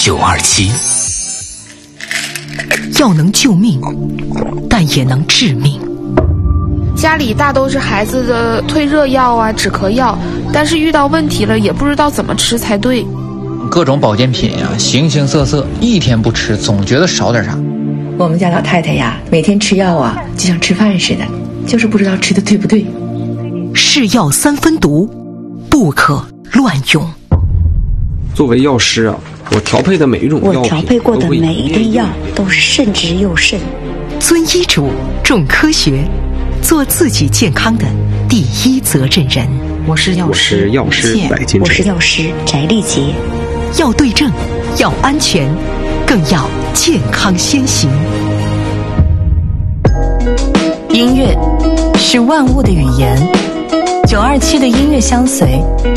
927。药能救命，但也能致命。 家里大都是孩子的退热药啊、止咳药，但是遇到问题了也不知道怎么吃才对。 各种保健品呀，形形色色，一天不吃总觉得少点啥。 我们家老太太呀，每天吃药啊，就像吃饭似的，就是不知道吃的对不对。 是药3分毒，不可乱用。 作为药师啊，我调配的每一种药品， 我调配过的每一味药都是慎之又慎。 遵医嘱，重科学，做自己健康的第一责任人。 我是药师白金城， 我是药师翟丽杰。 要对症，要安全，更要健康先行。 音乐是万物的语言，927的音乐相随